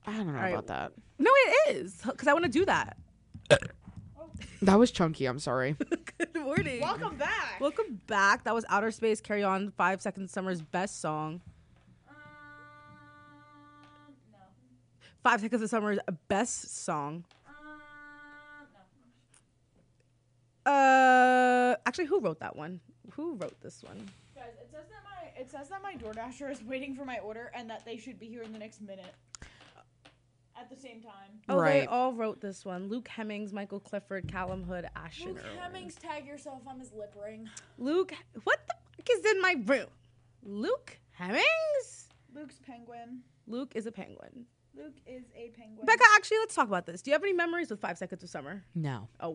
I don't know about that. No, it is. Because I want to do that. That was chunky. I'm sorry. Good morning. Welcome back. Welcome back. That was Outer Space Carry On, 5 Seconds Summer's best song. No. 5 Seconds of Summer's best song. No. Actually, who wrote that one? Who wrote this one? Guys, it says that my DoorDasher is waiting for my order and that they should be here in the next minute. At the same time. Oh, Right. they all wrote this one. Luke Hemmings, Michael Clifford, Callum Hood, Ashton Luke Irwin. Hemmings, tag yourself on his lip ring. Luke, what the fuck is in my room? Luke Hemmings? Luke's penguin. Luke is a penguin. Luke is a penguin. Becca, actually, let's talk about this. Do you have any memories with 5 Seconds of Summer? No. Oh.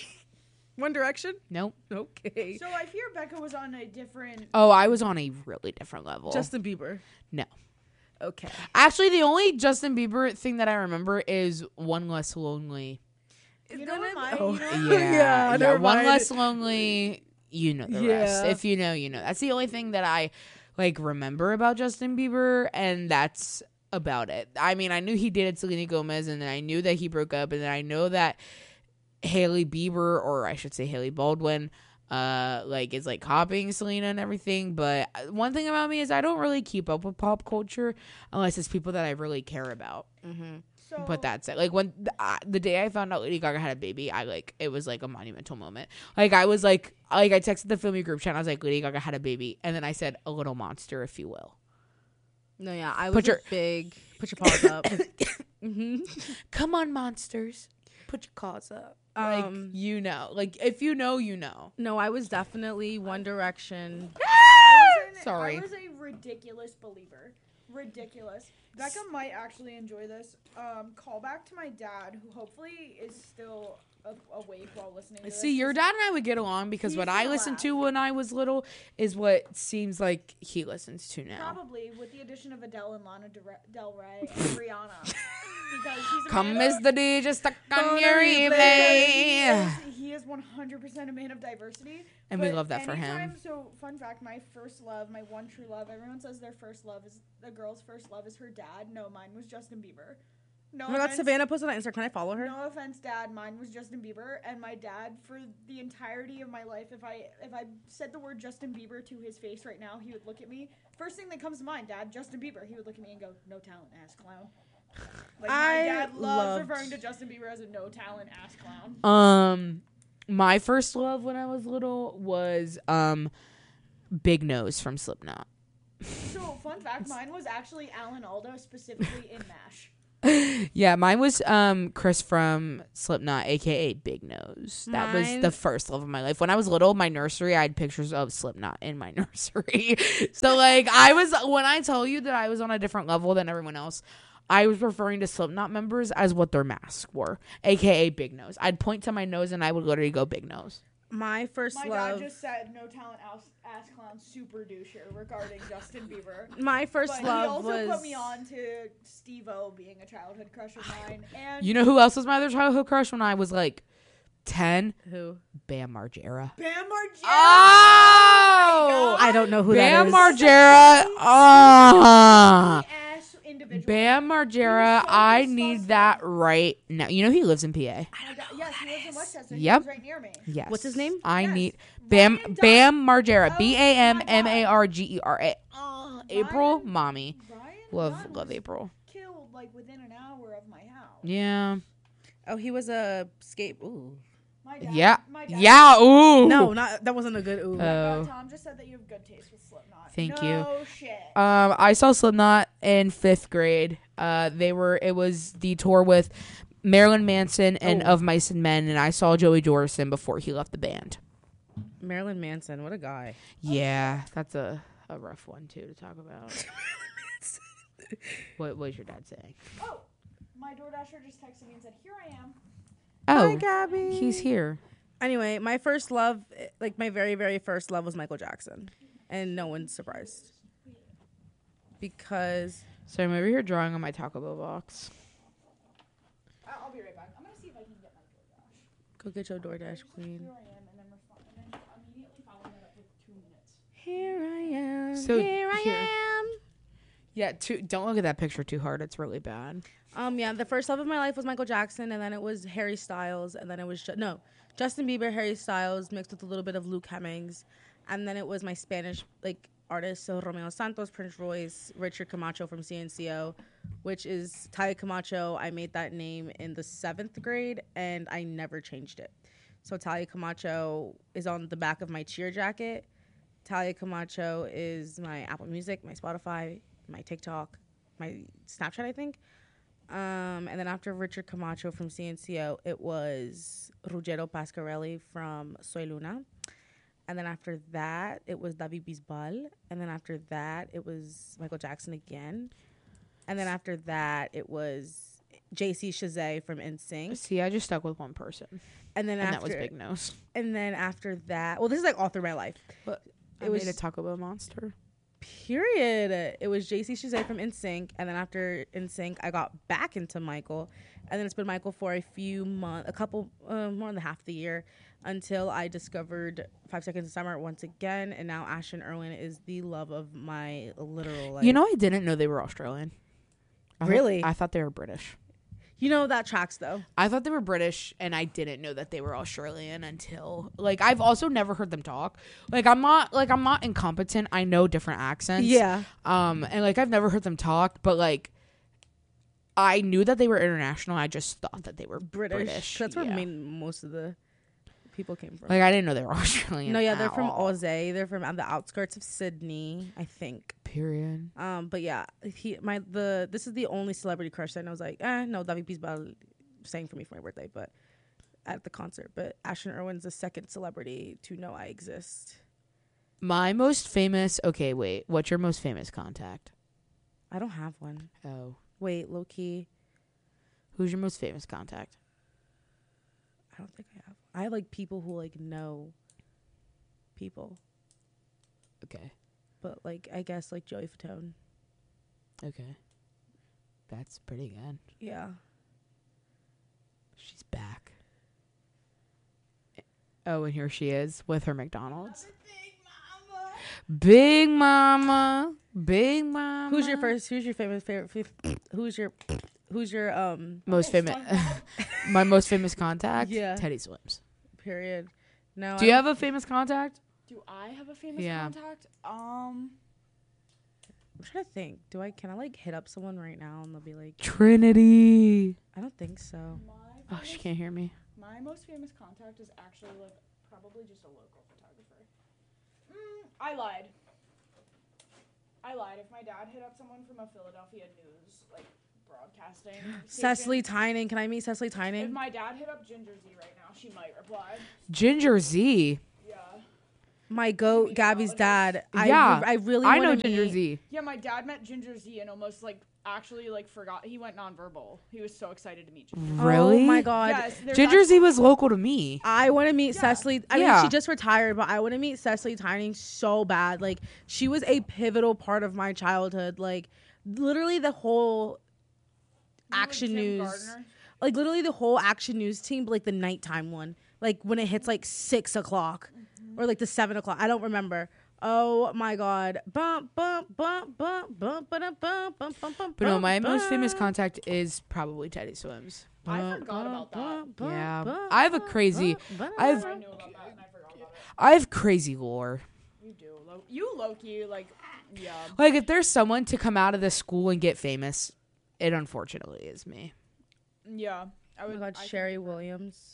One Direction? Nope. Okay. So I fear Becca was on a different... Oh, I was on a really different level. Justin Bieber? No. Okay. Actually, the only Justin Bieber thing that I remember is One Less Lonely. You know what mine... Oh. You know what Yeah. never One mind. Less Lonely. You know the rest. Yeah. If you know, you know. That's the only thing that I remember about Justin Bieber, and that's about it. I mean, I knew he dated Selena Gomez, and then I knew that he broke up, and then I know that Hailey Bieber, or I should say Hailey Baldwin, is copying Selena and everything. But one thing about me is I don't really keep up with pop culture unless it's people that I really care about. Mm-hmm. So, But that's it. Like when the day I found out Lady Gaga had a baby, it was like a monumental moment. Like I was I texted the Filmy group chat. And I was like, Lady Gaga had a baby, and then I said, a little monster, if you will. No, yeah, I was big. Put your paws up. Mm-hmm. Come on, monsters, put your claws up. You know, if you know, you know. No, I was definitely One Direction. Sorry. I was a ridiculous believer. Ridiculous. Becca might actually enjoy this. Call back to my dad, who hopefully is still awake while listening to this. See, your dad and I would get along because what He's I gonna listened laugh. to when I was little is what seems like he listens to now. Probably with the addition of Adele and Lana Del Rey and Rihanna. Because he's a Come man is the DJ stuck on On your replay. replay. He is 100% a man of diversity. And we But love that for him. anytime- So, fun fact, my first love, my one true love, everyone says their first love is, the girl's first love is her dad. No, mine was Justin Bieber. No Oh my God, offense, Savannah posted on Instagram. Can I follow her? no offense, Dad. Mine was Justin Bieber, and my dad, for the entirety of my life, if I said the word Justin Bieber to his face right now, he would look at me. First thing that comes to mind, Dad, Justin Bieber. He would look at me and go, "No talent, ass clown." Like my dad loves referring to Justin Bieber as a no talent ass clown. My first love when I was little was Big Nose from Slipknot. So, fun fact, mine was actually Alan Alda, specifically in MASH. Yeah, mine was Chris from Slipknot, aka Big Nose. That was Mine- the first love of my life. When I was little, my nursery, I had pictures of Slipknot in my nursery. So I was, when I tell you that I was on a different level than everyone else, I was referring to Slipknot members as what their masks were, aka Big Nose. I'd point to my nose and I would literally go Big Nose. My first My love. dad just said no talent ass clown super doucher regarding Justin Bieber. My first But he love also was. put me on to Steve-O being a childhood crush of mine. And You know who else was my other childhood crush when I was 10? Who? Bam Margera. Bam Margera. Oh! I don't know who Bam that is. Margera. Oh! Ass individual. Bam Margera. He was so I disgusting. need that right now. You know he lives in PA. Yes, he lives in Westchester. He Yep. lives right near me. Yes. What's his name? I Yes. need Ryan Dunn. Bam Margera. Oh BAMMARGERA. Oh, April, Ryan- mommy. Ryan Love Dunn love was April. Killed within an hour of my house. Yeah. Oh, he was a skate. Ooh. My dad, Yeah. My dad, Yeah. Ooh. No, that wasn't a good ooh. Oh. Tom just said that you have good taste with Slipknot. Thank you. No shit. I saw Slipknot in 5th grade. It was the tour with Marilyn Manson and Of Mice and Men, and I saw Joey Jordison before he left the band. Marilyn Manson, what a guy. Yeah, that's a rough one too to talk about. What was your dad saying? Oh, my DoorDasher just texted me and said, "Here I am." Oh, Hi, Gabby. he's here. Anyway, my first love, my very, very first love was Michael Jackson. And no one's surprised. Because... So I'm over here drawing on my Taco Bell box. I'll be right back. I'm gonna see if I can get my DoorDash. Go get your DoorDash, queen. Here I am, and then immediately following that up with 2 minutes. Here I am. So here I here. am. Yeah, don't look at that picture too hard. It's really bad. Yeah, the first love of my life was Michael Jackson, and then it was Harry Styles, and then it was Justin Bieber, Harry Styles mixed with a little bit of Luke Hemmings, and then it was my Spanish artists, so Romeo Santos, Prince Royce, Richard Camacho from CNCO, which is Talia Camacho. I made that name in the 7th grade, and I never changed it. So Talia Camacho is on the back of my cheer jacket. Talia Camacho is my Apple Music, my Spotify, my TikTok, my Snapchat, I think. And then after Richard Camacho from CNCO, it was Ruggero Pasquarelli from Soy Luna. And then after that, it was David Bisbal. And then after that, it was Michael Jackson again. And then after that, it was JC Chazé from NSYNC. See, I just stuck with one person. And then that was Big Nose. And then after that, well, this is like all through my life. But it was made a Taco Bell monster. Period. It was JC Chazé from NSYNC, and then after NSYNC, I got back into Michael, and then it's been Michael for a few months, more than half the year, until I discovered 5 Seconds of Summer once again, and now Ashton Irwin is the love of my literal life. You know, I didn't know they were Australian. Really? I thought they were British. You know, that tracks though. I thought they were British, and I didn't know that they were Australian until I've also never heard them talk. I'm not incompetent. I know different accents. Yeah. And I've never heard them talk, but I knew that they were international. I just thought that they were British. That's where most of the people came from. I didn't know they were Australian. No, yeah, they're from Aussie. They're from the outskirts of Sydney, I think. Period. But yeah, this is the only celebrity crush that I was no, David Bisbal sang for me for my birthday, but at the concert. But Ashton Irwin's the second celebrity to know I exist. My most famous. Okay, wait. What's your most famous contact? I don't have one. Oh, wait, low key. Who's your most famous contact? I don't think I have. I have people who know people. Okay. But I guess Joey Fatone. Okay. That's pretty good. Yeah. She's back. Oh, and here she is with her McDonald's. Big Mama. Big Mama. Who's your favorite? Who's your most famous? My most famous contact? Yeah. Teddy Swims. Period. No. Do you have a famous contact? Do I have a famous Yeah. contact? I'm trying to think. Can I hit up someone right now and they'll be like Trinity? I don't think so. Oh, she can't hear me. My most famous contact is actually probably just a local photographer. I lied. If my dad hit up someone from a Philadelphia news broadcasting Cecily Tynan. Can I meet Cecily Tynan? If my dad hit up Ginger Z right now, she might reply. Ginger Z. Yeah. My goat, Gabby's dad. Yeah. I really I know wanna Ginger meet- Z. Yeah, my dad met Ginger Z and almost actually forgot. He went nonverbal. He was so excited to meet Ginger. Really? Oh my god. Yes, there's Ginger Z was local to me. I want to meet Cecily. I mean, Yeah. she just retired, but I want to meet Cecily Tynan so bad. She was a pivotal part of my childhood. Literally the whole Action Tim News. Gardner. Literally the whole Action News team, but the nighttime one. When it hits 6 o'clock or the 7 o'clock. I don't remember. Oh my god. Bump, bump, bump, bump, bump, bump, bump, bump, bump. But no, my most famous contact is probably Teddy Swims. I forgot about that. Yeah. I have a crazy. I knew about that and I forgot about it. I have crazy lore. You do. You Loki, yeah. If there's someone to come out of this school and get famous, it unfortunately is me. Yeah. I Oh would. my god, Sherry Williams.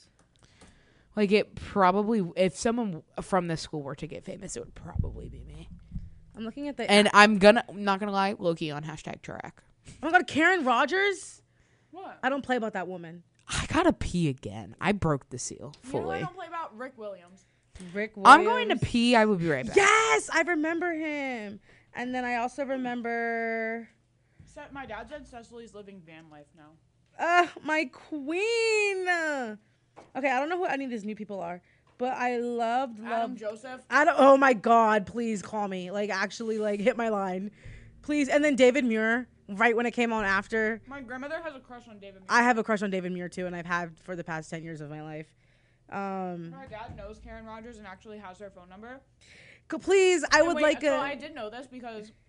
It probably, if someone from this school were to get famous, it would probably be me. I'm looking at the. And I'm not gonna lie, Loki on #track. Oh my god, Karen Rogers. What? I don't play about that woman. I gotta pee again. I broke the seal You know I fully. don't play about Rick Williams. Rick Williams. I'm going to pee. I will be right back. Yes, I remember him. And then I also remember. My dad said Cecily's living van life now. My queen. Okay, I don't know who any of these new people are, but I loved. Adam Joseph. Oh my god, please call me. Actually, hit my line. Please. And then David Muir, right when it came on after. My grandmother has a crush on David Muir. I have a crush on David Muir too, and I've had for the past 10 years of my life. My dad knows Karen Rogers and actually has her phone number. Please, I would Wait, like so a. I did know this because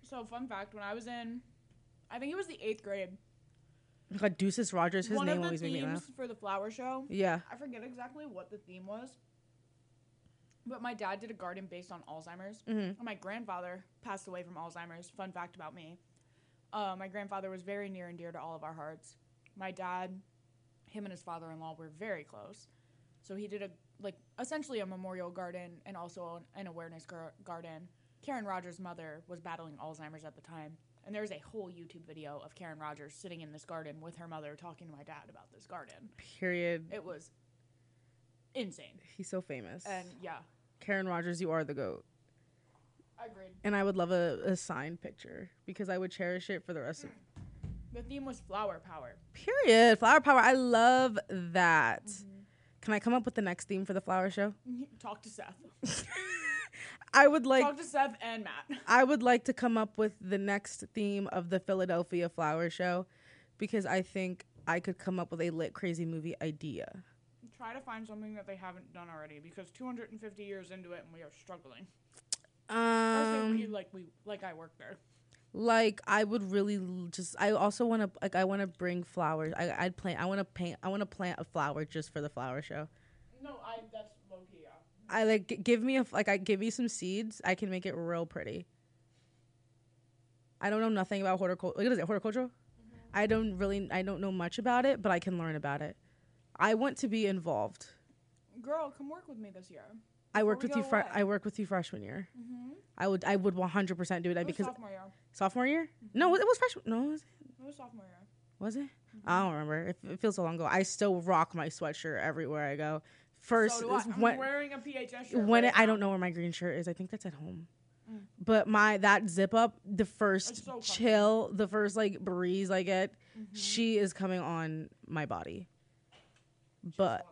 So, fun fact, when I was in, I think it was the 8th grade. God, Deuces Rogers, his One name of the always made me laugh. themes for the flower show, Yeah. I forget exactly what the theme was, but my dad did a garden based on Alzheimer's. Mm-hmm. And my grandfather passed away from Alzheimer's. Fun fact about me. My grandfather was very near and dear to all of our hearts. My dad, him and his father-in-law were very close. So he did essentially a memorial garden and also an awareness garden. Karen Rogers' mother was battling Alzheimer's at the time. And there's a whole YouTube video of Karen Rogers sitting in this garden with her mother talking to my dad about this garden. Period. It was insane. He's so famous. And yeah, Karen Rogers, you are the GOAT. agreed. And I would love a signed picture because I would cherish it for the rest of. The theme was flower power. Period. Flower power. I love that. Can I come up with the next theme for the flower show? Talk to Seth. I would like. Talk to Seth and Matt. I would like to come up with the next theme of the Philadelphia Flower Show because I think I could come up with a lit crazy movie idea. Try to find something that they haven't done already because 250 years into it and we are struggling. I work there. Like I would really I also want to I want to bring flowers. I want to plant a flower just for the flower show. No, that's low key. Yeah. I give me some seeds. I can make it real pretty. I don't know nothing about horticulture. What is it? Horticultural? Mm-hmm. I don't know much about it, but I can learn about it. I want to be involved. Girl, come work with me this year. I worked with you. I worked with you freshman year. Mm-hmm. I would 100% do that because sophomore year. Sophomore year? Mm-hmm. No, it was freshman. No, was it? It was sophomore year. Was it? Mm-hmm. I don't remember. It feels so long ago. I still rock my sweatshirt everywhere I go. First, so do I. I'm wearing a PHS shirt. I don't know where my green shirt is. I think that's at home. Mm. But that zip up, the first so chill, the first breeze I get, she is coming on my body. But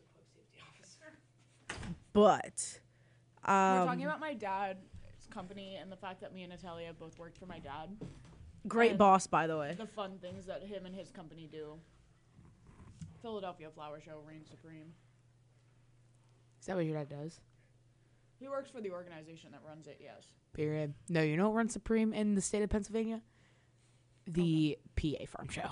we're talking about my dad's company and the fact that me and Natalia both worked for my dad. Great boss, by the way. The fun things that him and his company do. Philadelphia Flower Show reigns supreme. Is that what your dad does? He works for the organization that runs it, yes. Period. No, you know what runs supreme in the state of Pennsylvania? The PA Farm Show.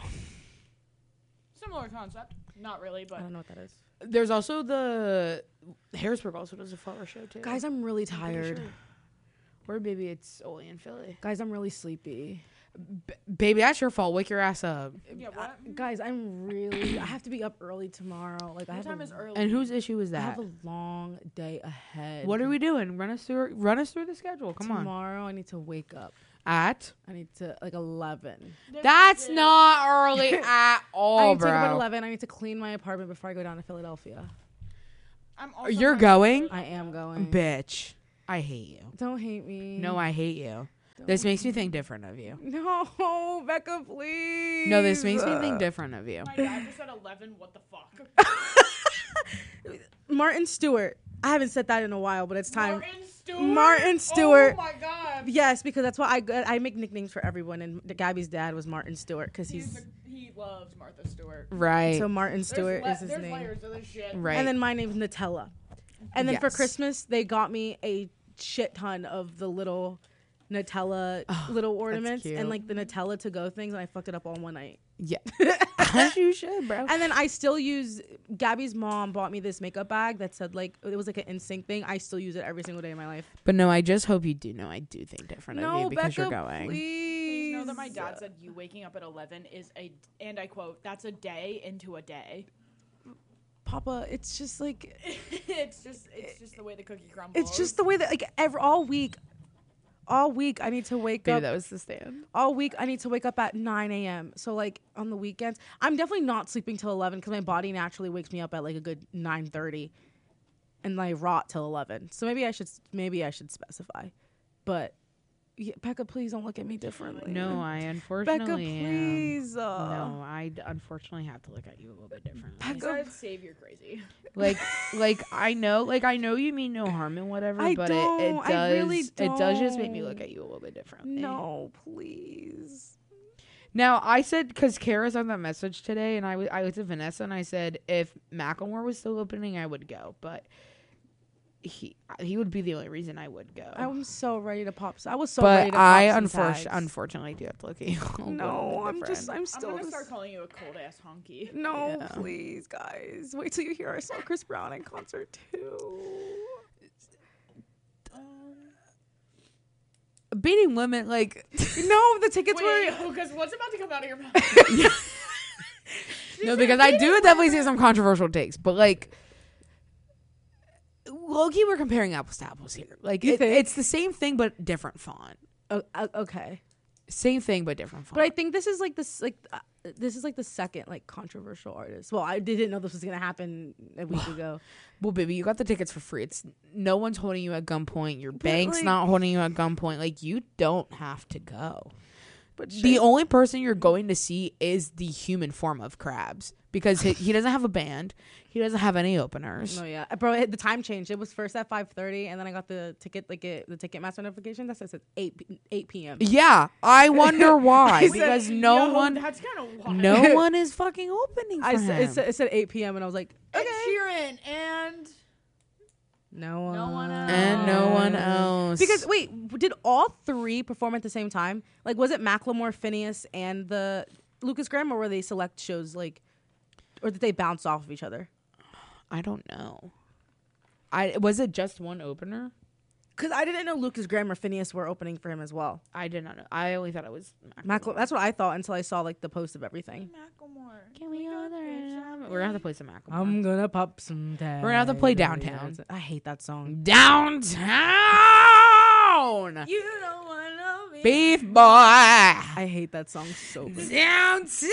Similar concept. Not really, but... I don't know what that is. There's also the... Harrisburg also does a flower show, too. Guys, I'm really tired. Sure. Or maybe it's only in Philly. Guys, I'm really sleepy. Baby, that's your fault. Wake your ass up. Yeah, what? Guys, I have to be up early tomorrow. What time is early? And whose issue is that? I have a long day ahead. What are we doing? Run us through the schedule. Come on. Tomorrow, I need to wake up. I need to 11. That's not early at all, I need to bro. wake up at 11. I need to clean my apartment before I go down to Philadelphia. You're going? I am going. Bitch, I hate you. Don't hate me. No, I hate you. This makes me think different of you. No, Becca, please. No, this makes me think different of you. My dad just said 11. What the fuck? Martin Stewart. I haven't said that in a while, but it's time. Martin Stewart. Oh my god. Yes, because that's why I make nicknames for everyone, and Gabby's dad was Martin Stewart because he loves Martha Stewart. Right. So Martin Stewart is his there's name. Layers of this shit. Right. And then my name's Nutella. And then for Christmas, they got me a shit ton of the little Nutella little ornaments and the Nutella to go things, and I fucked it up all one night. Yeah. As you should, bro. And then I still use Gabby's mom bought me this makeup bag that said it was an NSYNC thing. I still use it every single day of my life. But no, I just hope you do know I do think different of you because Becca, you're going. Please know that my dad said you waking up at 11 is and I quote, that's a day into a day. Papa, it's just it's just the way the cookie crumbles. It's just the way that all week I need to wake up. That was the stand. All week I need to wake up at 9 a.m. So on the weekends, I'm definitely not sleeping till 11 because my body naturally wakes me up at a good 9:30, and I rot till 11. So maybe I should specify, but yeah, Becca, please don't look at me differently. No, I unfortunately Becca, please. No, I unfortunately have to look at you a little bit differently. Becca, savior crazy. I know you mean no harm and whatever, it does just make me look at you a little bit differently. No, please. Now I said because Kara sent that message today, and I looked at Vanessa and I said if Macklemore was still opening, I would go, but he would be the only reason I would go. I'm so ready to pop. I was so but ready to pop I some tags. unfortunately do have to look at you. No, I'm I'm still. gonna start calling you a cold ass honky. No, Yeah. please, guys. Wait till you hear I saw Chris Brown in concert too. Beating women, like No, the tickets were. Because what's about to come out of your mouth? no, because I do definitely see some controversial takes, but like. Low-key, we're comparing apples to apples here. Like You think? it's the same thing but different font. Okay, Same thing but different font. but I think this is like the second like controversial artist. Well, I didn't know this was gonna happen a week ago. Well, baby, you got the tickets for free. It's no one's holding you at gunpoint. Your bank's like- not holding you at gunpoint. Like you don't have to go. But The only person you're going to see is the human form of Krabs because he doesn't have a band. He doesn't have any openers. No, yeah, bro. The time changed. It was first at 5:30, and then I got the ticket, the Ticketmaster notification that says it's 8 p.m. Yeah, I wonder why. I said, because That's kind of wild. no one is fucking opening for him. It said 8 p.m. and I was like, Ed okay. Sheeran and No one. No one else. And no one else. Because wait, did all three perform at the same time? Like, was it Macklemore, Phineas, and the Lucas Graham, or were they select shows? Like, or did they bounce off of each other? I don't know. Was it just one opener? Because I didn't know Lucas Graham or Phineas were opening for him as well. I did not know. I only thought it was Macklemore. That's what I thought until I saw like the post of everything. Macklemore. Can we all We're gonna have to play some Macklemore. I'm gonna pop some tags. We're gonna have to play Downtown. I hate that song. Downtown You don't wanna be. Beef Boy. I hate that song so bad. Downtown.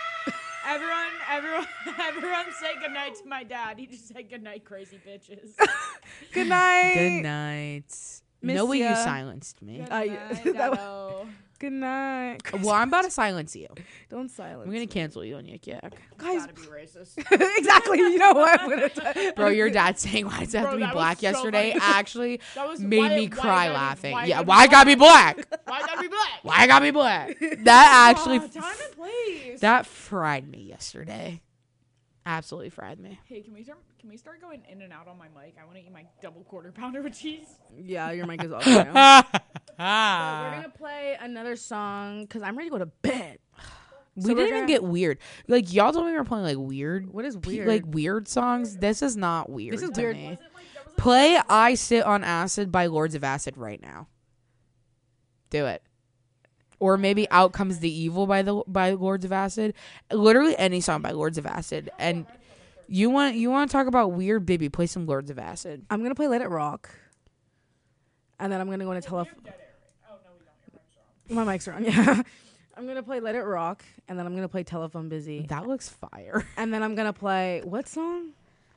Everyone say goodnight to my dad. He just said goodnight, crazy bitches. Good night. Good night. Miss No way you ya. silenced me. Good I- night, that Daddo. Good night. Well, I'm about to silence you. Don't silence. I'm gonna cancel you on Yik Yak. guys. Gotta be racist. Exactly. You know what? I'm gonna Bro, your dad saying why does it have Bro, to be that was black so yesterday funny. actually That was made why- me why cry gotta be- laughing. why Yeah, gotta be why gotta be black? Why gotta be black? Why I gotta be black? That actually, Time and place. that fried me yesterday. Absolutely fried me. Hey, can we start going in and out on my mic? I want to eat my double quarter pounder with cheese. Yeah, your mic is off now. We're we gonna play another song because I'm ready to go to bed. didn't even get weird. Like y'all told me we were playing like weird, What is weird? like weird songs. This is not weird. This is to weird. me. Play "I Sit on Acid" by Lords of Acid right now. Do it. Or maybe "Out Comes the Evil" by Lords of Acid. Literally any song by Lords of Acid. And you want to talk about weird, baby? Play some Lords of Acid. I'm gonna play "Let It Rock," and then I'm gonna go into telephone. My mic's wrong. Yeah, I'm gonna play "Let It Rock," and then I'm gonna play "Telephone Busy," That looks fire. and then I'm gonna play what song?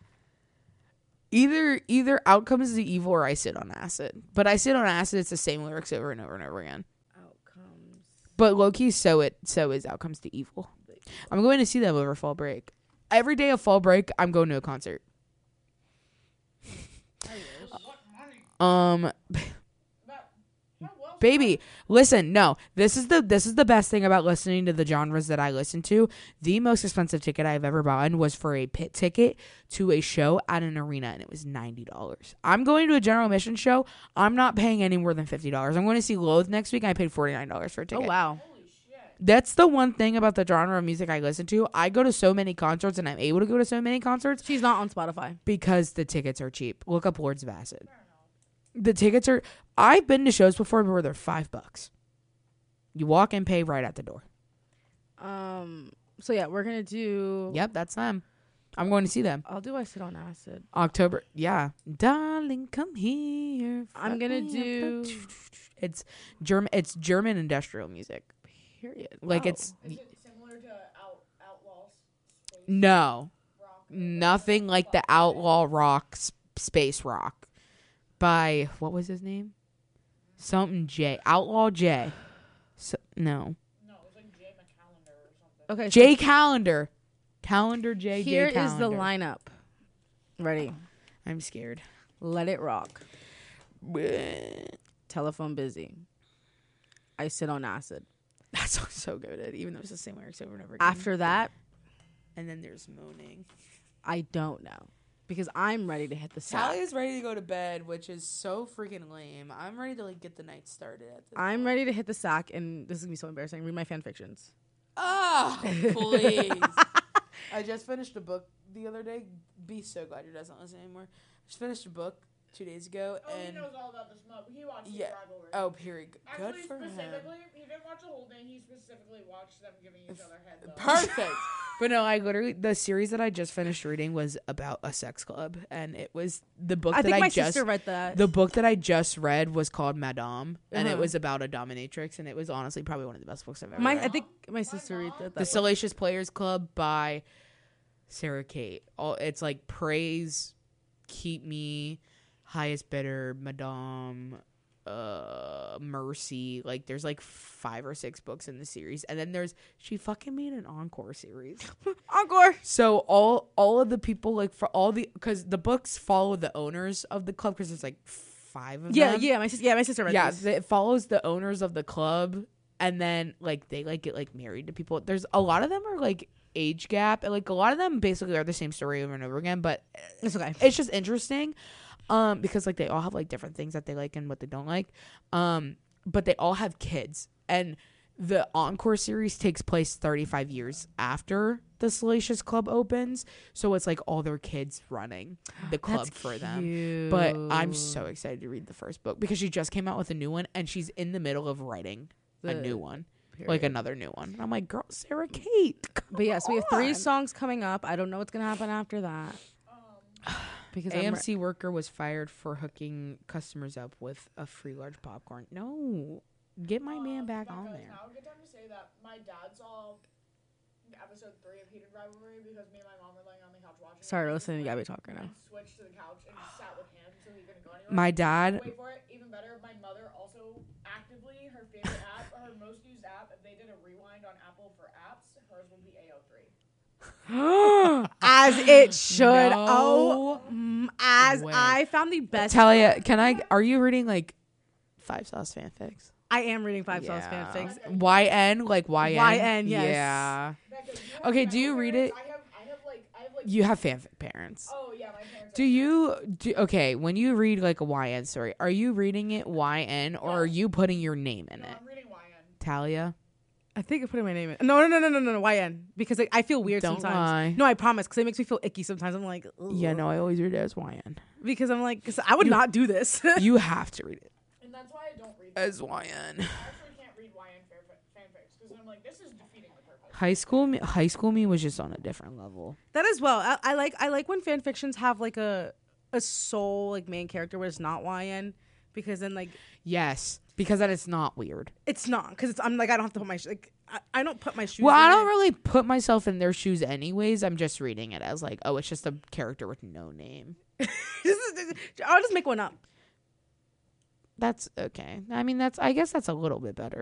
Either "Out Comes the Evil" or "I Sit on Acid." But "I Sit on Acid," it's the same lyrics over and over and over again. Outcomes. But low key, so is "Out Comes the Evil." I'm going to see them over fall break. Every day of fall break, I'm going to a concert. Baby, listen, no. This is the best thing about listening to the genres that I listen to. The most expensive ticket I've ever bought was for a pit ticket to a show at an arena, and it was $90. I'm going to a general admission show. I'm not paying any more than $50. I'm going to see Loathe next week. I paid $49 for a ticket. Oh wow. That's the one thing about the genre of music I listen to. I go to so many concerts, and I'm able to go to so many concerts She's not on Spotify. because the tickets are cheap. Look up Lords of Acid. The tickets are. I've been to shows before where they're $5. You walk and pay right at the door. So yeah, we're gonna do. Yep, that's them. I'm going to see them. I'll do "I Sit on Acid." October. Yeah, darling, come here. I'm gonna do. It's German. It's German industrial music. Period. Like Wow. it's Is it similar to Outlaws? no, nothing like the outlaw rock, space rock by what was his name? Something J. Outlaw J. No. No, it was like Jay McCallender or something. Okay. J Calendar. Calendar J. Here J is the Calendar. lineup. Ready? I'm scared. "Let It Rock." "Telephone Busy." "I Sit on Acid." That song's so good, even though it's the same lyrics over and over again. After that, and then there's moaning. I don't know. because I'm ready to hit the sack. Talia's ready to go to bed, which is so freaking lame. I'm ready to like get the night started. I'm ready to hit the sack, and this is gonna be so embarrassing. Read my fan fictions. Oh, please. I just finished a book the other day. Be so glad your dad's not listening anymore. I just finished a book 2 days ago. Oh, and he knows all about the smoke. He watched yeah. the rivalry. Oh, period. Good Actually, for him. specifically, he didn't watch the whole thing. He specifically watched them giving each other heads up. Perfect. But no, I literally, the series that I just finished reading was about a sex club, and it was the book I that think I my just sister read that. the book that I just read was called Madame, and it Uh-huh. was about a dominatrix, and it was honestly probably one of the best books I've ever I read. think my sister read that. The Salacious Players Club by Sarah Kate. It's like praise, keep me, highest bidder, Madame, Mercy. Like there's like 5 or 6 books in the series, and then she fucking made an encore series. Encore. So all of the people like for all the because the books follow the owners of the club because there's like 5 of them. Yeah. My sister read. Yeah, these. it follows the owners of the club, and then like they like get like married to people. There's a lot of them are like age gap, and like a lot of them basically are the same story over and over again. But It's okay. it's just interesting, because like they all have like different things that they like and what they don't like, but they all have kids, and the encore series takes place 35 years after the Salacious Club opens, so it's like all their kids running the club That's for them. cute. But I'm so excited to read the first book because she just came out with a new one, and she's in the middle of writing a new one, like another new one. And I'm like, girl, Sarah Kate. But yes, we have 3 on. songs coming up. I don't know what's gonna happen after that. Because AMC worker was fired for hooking customers up with a free large popcorn. No, get my man back on there. Now a good time to say that my dad saw episode 3 of Heated Rivalry because me and my mom were laying on the couch watching. Sorry, it. listening to Gabby talk right now. And switched to the couch and sat with him so he couldn't go anywhere. My dad, Wait for it. Even better, my mother also actively her favorite app, her most used app. If they did a rewind on Apple for apps, hers would be AO3. As it should. No As way. I found the best. Talia, are you reading like 5 Sauce fanfics? I am reading 5 Sauce fanfics. YN, like YN? YN, yes. Yeah. Becca, Okay, do you read it? I have like You have fanfic parents. oh yeah, my parents. Do you okay, when you read like a YN story, are you reading it YN or are you putting your name in No, it? I'm reading YN. Talia? I think I'm putting my name in. No, YN. Because like, I feel weird Don't sometimes. lie. No, I promise. Because it makes me feel icky sometimes. I'm like, ugh. Yeah, no, I always read it as YN. Because I'm like, cause I would not do this. You have to read it And that's why I don't read as them. YN. I actually can't read YN fanfics because I'm like, this is defeating the purpose. High school me was just on a different level. That as well. I like when fan fictions have like a soul like main character where it's not YN. Because then like Yes, because then it's not weird. it's not. Because I'm like I don't have to put my I don't put my shoes. Well, in I don't it. really put myself in their shoes anyways. I'm just reading it as like, oh, it's just a character with no name. I'll just make one up. That's okay. I mean, I guess that's a little bit better.